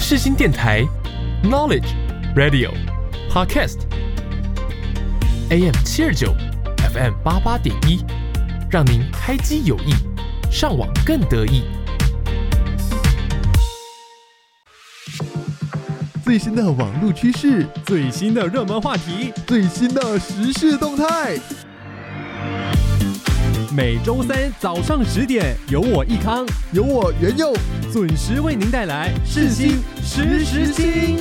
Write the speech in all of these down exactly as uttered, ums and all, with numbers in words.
世新电台 Knowledge Radio Podcast A M 七二九 F M 八八点一，让您开机有益，上网更得意。 最新的网络趋势， 最新的热门话题， 最新的时事动态。 每周三早上十点，有我益康， 有我元佑， 准时为您带来世新时时新。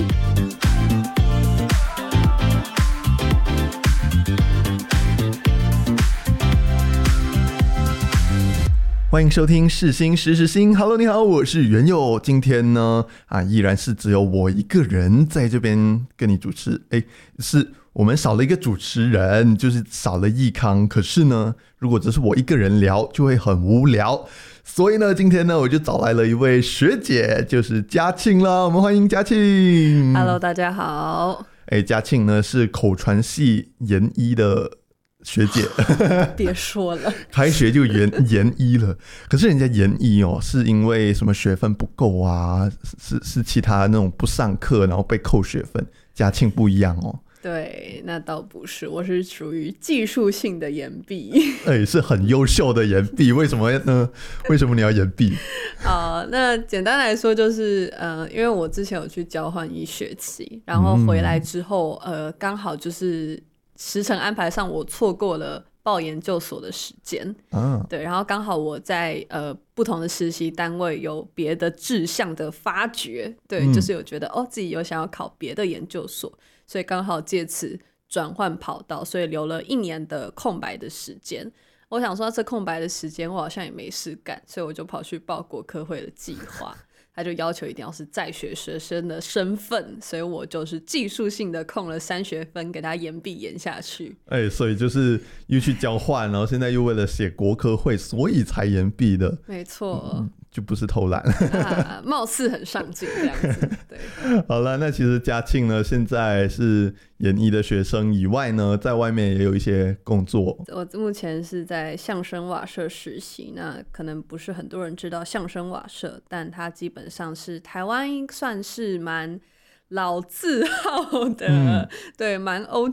欢迎收听世新时时新 Hello 你好，我是元佑。今天呢啊，依然是只有我一个人在这边跟你主持。哎，是我们少了一个主持人，就是少了益康。可是呢，如果只是我一个人聊，就会很无聊。所以呢，今天呢，我就找来了一位学姐，就是嘉庆啦。我们欢迎嘉庆。 Hello， 大家好。 哎，嘉庆呢是口传系研一的学姐， 别说了， 开学就研研一了。可是人家研一哦，是因为什么学分不够啊？是是其他那种不上课然后被扣学分。嘉庆不一样哦。 对，那倒不是，我是属于技术性的延毕。 哎，是很优秀的延毕，为什么呢？为什么你要延毕？ 啊、呃，那简单来说就是，呃，因为我之前有去交换一学期，然后回来之后，嗯、呃，刚好就是时程安排上我错过了报研究所的时间，啊，对，然后刚好我在呃不同的实习单位有别的志向的发掘，对，嗯、就是有觉得哦自己有想要考别的研究所，所以刚好借此转换跑道，所以留了一年的空白的时间。我想说这空白的时间我好像也没事干，所以我就跑去报国科会的计划。他就要求一定要是在学学生的身份，所以我就是技术性的空了三学分给他延毕延下去。 哎、欸，所以就是又去交换，然后现在又为了写国科会，所以才延毕的。 没错、 嗯，就不是偷懒、 啊，貌似很上进这样子。对， 好了，那其实嘉庆呢，现在是研一的学生以外呢，在外面也有一些工作。 我目前是在相声瓦舍实习，那可能不是很多人知道相声瓦舍，但它基本上是台湾算是蛮老字号的，嗯、对，蛮 O